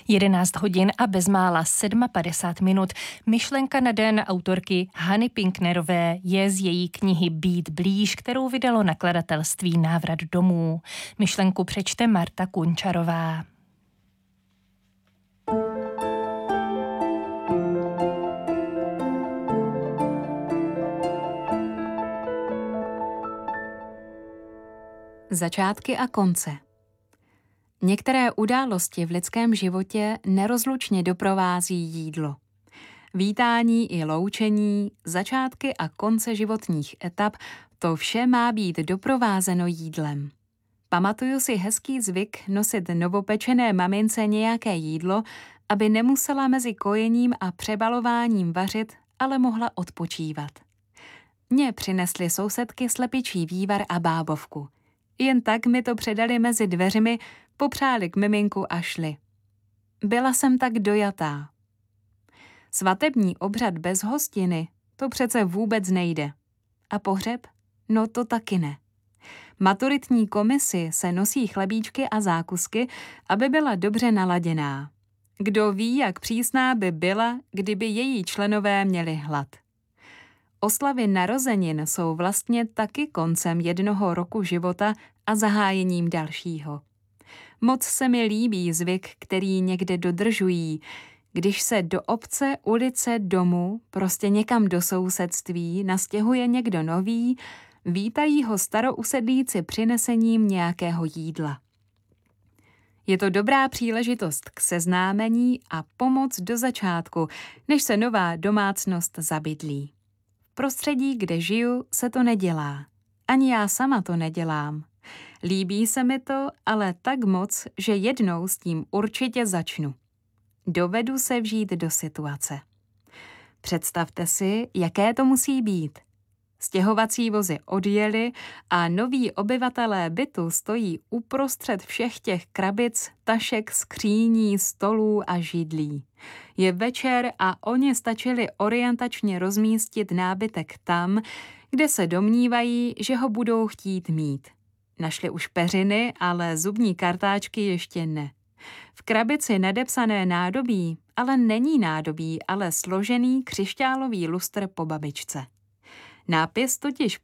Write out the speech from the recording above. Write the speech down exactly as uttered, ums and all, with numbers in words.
jedenáct hodin a bezmála padesát sedm minut. Myšlenka na den autorky Hany Pinknerové je z její knihy Být blíž, kterou vydalo nakladatelství Návrat domů. Myšlenku přečte Marta Kunčarová. Začátky a konce. Některé události v lidském životě nerozlučně doprovází jídlo. Vítání i loučení, začátky a konce životních etap, to vše má být doprovázeno jídlem. Pamatuju si hezký zvyk nosit novopečené mamince nějaké jídlo, aby nemusela mezi kojením a přebalováním vařit, ale mohla odpočívat. Mně přinesly sousedky slepičí vývar a bábovku. Jen tak mi to předali mezi dveřmi, popřáli k miminku a šli. Byla jsem tak dojatá. Svatební obřad bez hostiny, to přece vůbec nejde. A pohřeb? No to taky ne. Maturitní komisi se nosí chlebíčky a zákusky, aby byla dobře naladěná. Kdo ví, jak přísná by byla, kdyby její členové měli hlad. Oslavy narozenin jsou vlastně taky koncem jednoho roku života a zahájením dalšího. Moc se mi líbí zvyk, který někde dodržují. Když se do obce, ulice, domu, prostě někam do sousedství nastěhuje někdo nový, vítají ho starousedlíci přinesením nějakého jídla. Je to dobrá příležitost k seznámení a pomoc do začátku, než se nová domácnost zabydlí. V prostředí, kde žiju, se to nedělá. Ani já sama to nedělám. Líbí se mi to, ale tak moc, že jednou s tím určitě začnu. Dovedu se vžít do situace. Představte si, jaké to musí být. Stěhovací vozy odjely a noví obyvatelé bytu stojí uprostřed všech těch krabic, tašek, skříní, stolů a židlí. Je večer a oni stačili orientačně rozmístit nábytek tam, kde se domnívají, že ho budou chtít mít. Našli už peřiny, ale zubní kartáčky ještě ne. V krabici nadepsané nádobí, ale není nádobí, ale složený křišťálový lustr po babičce. Nápis totiž